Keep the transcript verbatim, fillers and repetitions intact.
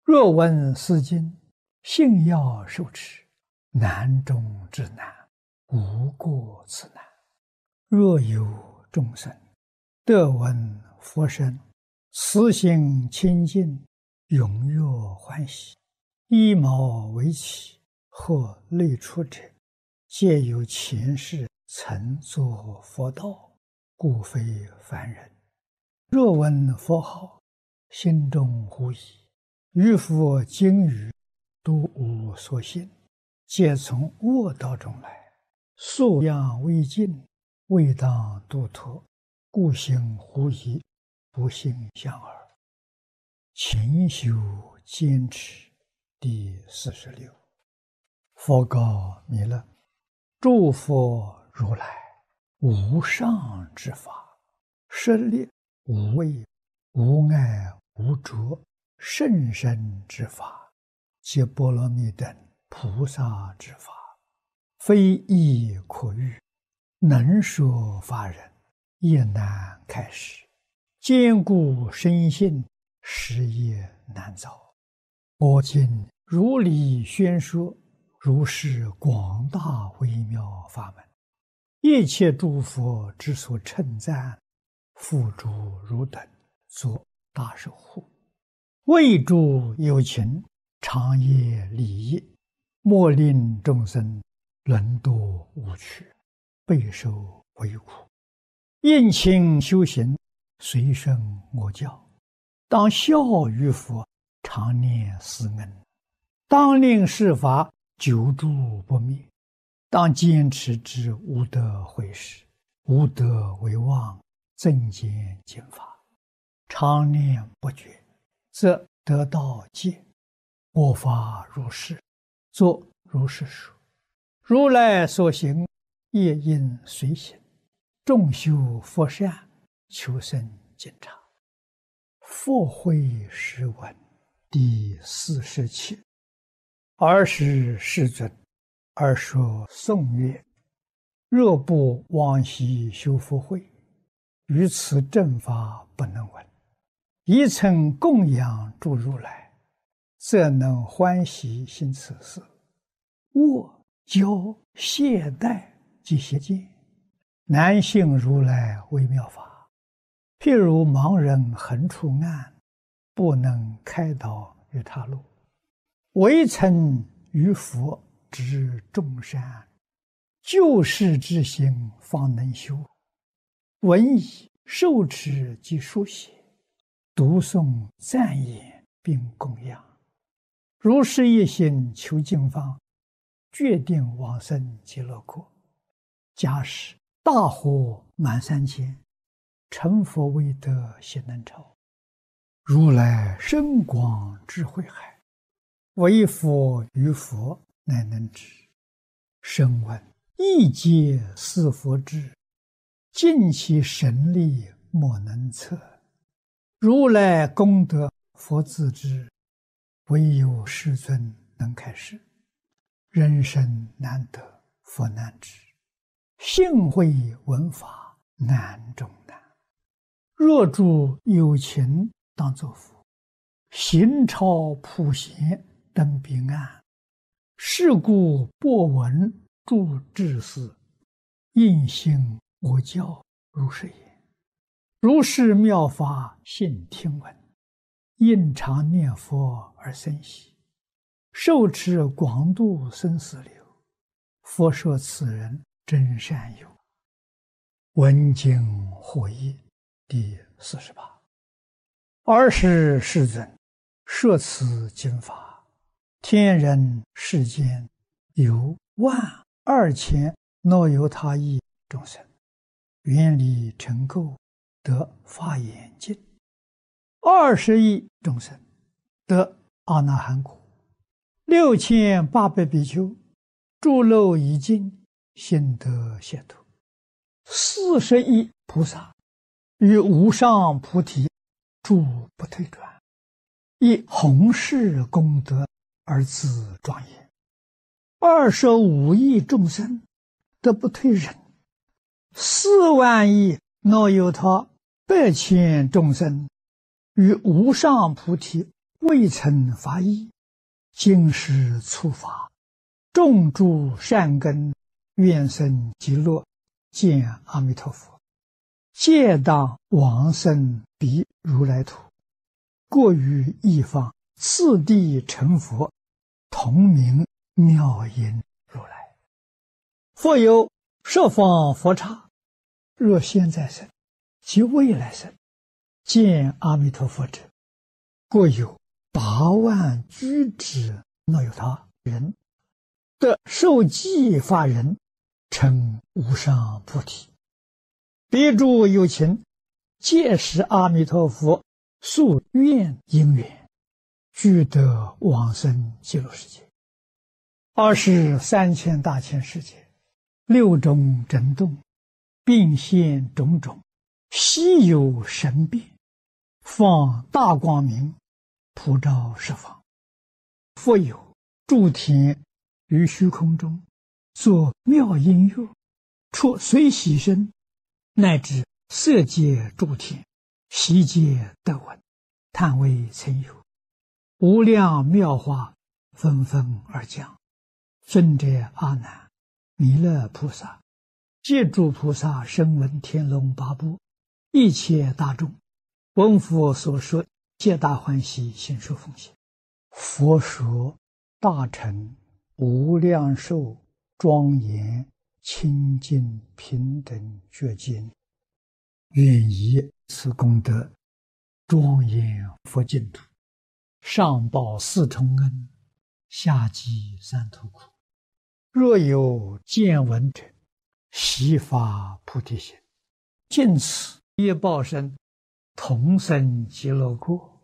若闻斯经，信要受持，难中之难，无过此难。若有众生得闻佛声，慈心清净，踊跃欢喜，依毛为起，或类出者，皆有前世曾作佛道，故非凡人。若闻佛号，心中狐疑，于佛经语都无所信，皆从恶道中来，素养未尽，未当度脱，故行狐疑，不信相耳。勤修坚持。第四十六。佛告弥勒：诸佛如来无上之法，舍利无畏无碍无着甚深之法，皆波罗蜜等菩萨之法，非易可喻，能说法人也难开示，坚固深信，实业难遭。我今如理宣说，如是广大微妙法门，一切诸佛之所称赞，付诸汝等作大守护，为诸有情，长业利益，莫令众生沦堕无趣，备受为苦。应勤修行，随顺我教，当效于佛，常念斯恩，当令是法久住不灭，当坚持之无得毁时，无得为妄，增减经法，常念不绝，则得道戒。我法如是，作如是说。如来所行，业应随行，众修佛善，求生净察。佛慧诗文第四十七。尔时世尊，而说颂曰：若不往昔修福慧，于此正法不能闻。一曾供养诸如来，则能欢喜行此事。我教懈怠及邪见，难信如来微妙法。譬如盲人横出暗，不能开导于他路，唯曾于佛知众善，救世之心方能修。闻已受持及书写，读诵赞言并供养，如是一心求经方，决定往生极乐国。假使大火满三千，成佛未得悉能超。如来深广智慧海，唯佛于佛乃能知。声闻亦皆是佛智，尽其神力莫能测。如来功德佛自知，唯有世尊能开示。人生难得佛难知，信会闻法难中难。若诸有情当作佛，行超普贤登彼岸。是故播闻诸智士，应信我教如是言。如是妙法信听闻，应常念佛而生喜，受持广度生死流。佛说此人真善友。闻经获益第四十八。尔时世尊，摄此经法，天人世间有万二千若有他亿众生，愿力成垢，得法眼净；二十亿众生得阿那含果；六千八百比丘诸漏已尽，心得解脱；四十亿菩萨于无上菩提住不退转，以弘誓功德而自庄严；二十五亿众生得不退忍；四万亿若有他百千众生于无上菩提未曾发意，今世触法，种诸善根，愿生极乐，见阿弥陀佛，皆当往生彼如来土，过于一方，次第成佛，同名妙音如来。复有十方佛刹，若现在生及未来生，见阿弥陀佛者，各有八万居之那由他人，得受记法人，成无上菩提。彼诸有情，皆是阿弥陀佛宿愿因缘，俱得往生极乐世界。二十三千大千世界，六种震动，并现种种，稀有神变，放大光明，普照十方。复有诸天于虚空中，作妙音乐，出随喜声，乃至色界诸天，悉皆得闻，叹为曾有。无量妙法纷纷而降。尊者阿难，弥勒菩萨，借诸菩萨声闻天龙八部，一切大众，闻佛所说，皆大欢喜，信受奉行。佛说大乘无量寿庄严清净平等觉经，愿以此功德庄严佛净土，上报四重恩，下济三途苦。若有见闻者，悉发菩提心，尽此业报身，同生极乐国。